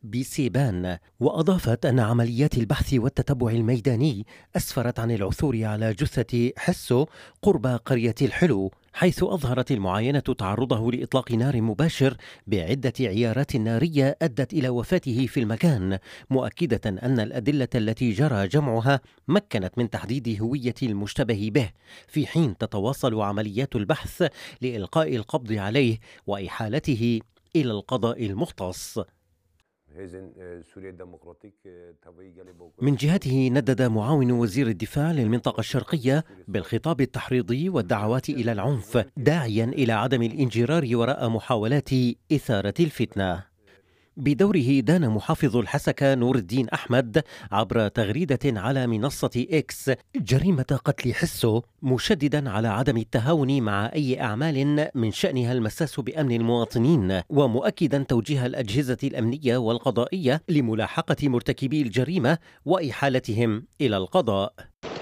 بسيبان، وأضافت أن عمليات البحث والتتبع الميداني أسفرت عن العثور على جثة حسو قرب قرية الحلو، حيث أظهرت المعاينة تعرضه لإطلاق نار مباشر بعدة عيارات نارية أدت إلى وفاته في المكان، مؤكدة أن الأدلة التي جرى جمعها مكنت من تحديد هوية المشتبه به، في حين تتواصل عمليات البحث لإلقاء القبض عليه وإحالته إلى القضاء المختص. من جهته ندد معاون وزير الدفاع للمنطقة الشرقية بالخطاب التحريضي والدعوات إلى العنف، داعيا إلى عدم الانجرار وراء محاولات إثارة الفتنة. بدوره دان محافظ الحسكة نور الدين أحمد عبر تغريدة على منصة إكس جريمة قتل حسو، مشددا على عدم التهاون مع أي أعمال من شأنها المساس بأمن المواطنين، ومؤكدا توجيه الأجهزة الأمنية والقضائية لملاحقة مرتكبي الجريمة وإحالتهم إلى القضاء.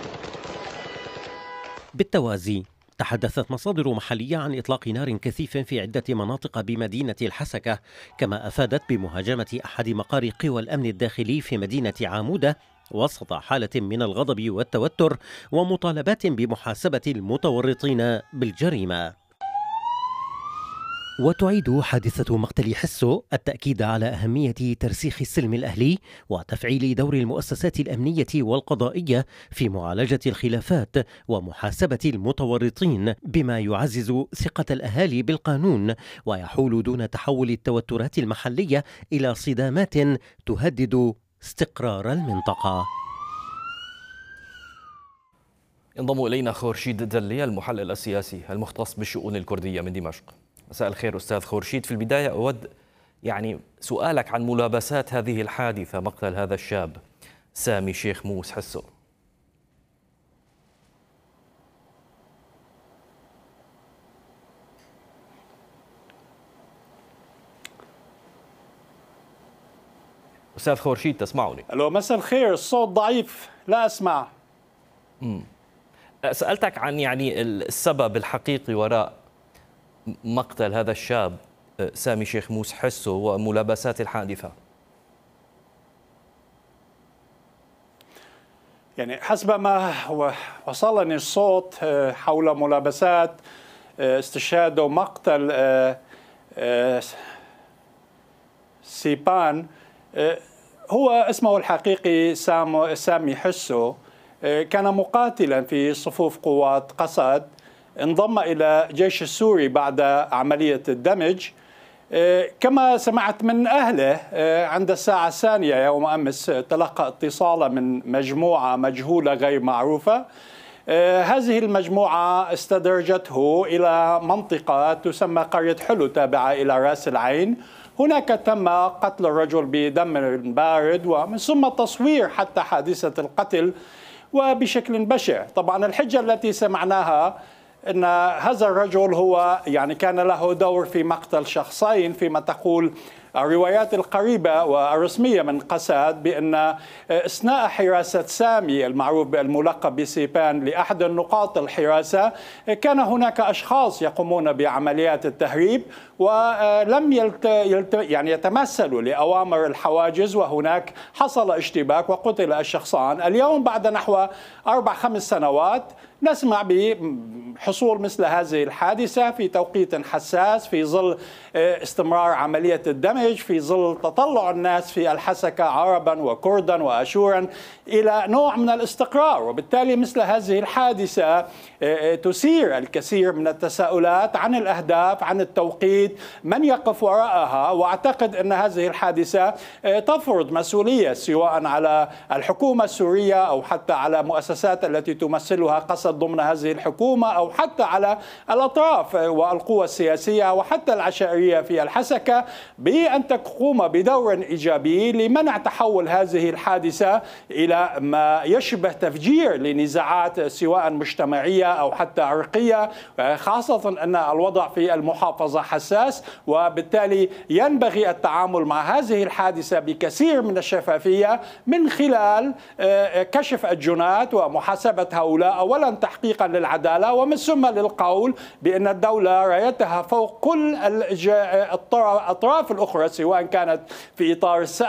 بالتوازي تحدثت مصادر محلية عن إطلاق نار كثيف في عدة مناطق بمدينة الحسكة، كما أفادت بمهاجمة أحد مقار قوى الأمن الداخلي في مدينة عامودة وسط حالة من الغضب والتوتر ومطالبات بمحاسبة المتورطين بالجريمة. وتعيد حادثة مقتل حسو التأكيد على أهمية ترسيخ السلم الأهلي وتفعيل دور المؤسسات الأمنية والقضائية في معالجة الخلافات ومحاسبة المتورطين، بما يعزز ثقة الأهالي بالقانون ويحول دون تحول التوترات المحلية إلى صدامات تهدد استقرار المنطقة. ينضم إلينا خورشيد دلي المحلل السياسي المختص بالشؤون الكردية من دمشق. مساء الخير أستاذ خورشيد. في البداية أود سؤالك عن ملابسات هذه الحادثة، مقتل هذا الشاب سامي شيخ موس حسو. أستاذ خورشيد تسمعني؟ ألو، مساء الخير. الصوت ضعيف، لا أسمع. سألتك عن السبب الحقيقي وراء مقتل هذا الشاب سامي شيخ موس حسو وملابسات الحادثة. حسب ما وصلني الصوت حول ملابسات استشهاد ومقتل سيبان، هو اسمه الحقيقي سامي حسو، كان مقاتلا في صفوف قوات قسد، انضم إلى الجيش السوري بعد عملية الدمج. كما سمعت من أهله عند الساعة الثانية يوم أمس تلقى اتصالا من مجموعة مجهولة غير معروفة. هذه المجموعة استدرجته إلى منطقة تسمى قرية حلو تابعة إلى رأس العين. هناك تم قتل الرجل بدم بارد ومن ثم تصوير حتى حادثة القتل وبشكل بشع. طبعا الحجة التي سمعناها أن هذا الرجل هو كان له دور في مقتل شخصين، فيما تقول الروايات القريبة والرسمية من قسد بأن أثناء حراسة سامي المعروف بالملقب بسيبان لأحد النقاط الحراسة كان هناك أشخاص يقومون بعمليات التهريب ولم يتمثلوا لأوامر الحواجز، وهناك حصل اشتباك وقتل الشخصان. اليوم بعد نحو 4-5 سنوات نسمع بحصول مثل هذه الحادثة في توقيت حساس، في ظل استمرار عملية الدمج، في ظل تطلع الناس في الحسكة عربا وكردا وأشورا إلى نوع من الاستقرار. وبالتالي مثل هذه الحادثة تثير الكثير من التساؤلات عن الأهداف، عن التوقيت، من يقف وراءها. وأعتقد أن هذه الحادثة تفرض مسؤولية سواء على الحكومة السورية أو حتى على مؤسسات التي تمثلها قسد ضمن هذه الحكومة، أو حتى على الأطراف والقوى السياسية وحتى العشائرية في الحسكة، بأن تقوم بدور إيجابي لمنع تحول هذه الحادثة إلى ما يشبه تفجير لنزاعات سواء مجتمعية أو حتى عرقية، خاصة أن الوضع في المحافظة حساس. وبالتالي ينبغي التعامل مع هذه الحادثة بكثير من الشفافية من خلال كشف الجنات ومحاسبة هؤلاء، أولا تحقيقا للعدالة ومن ثم للقول بأن الدولة رايتها فوق كل الأطراف الأخرى سواء كانت في إطار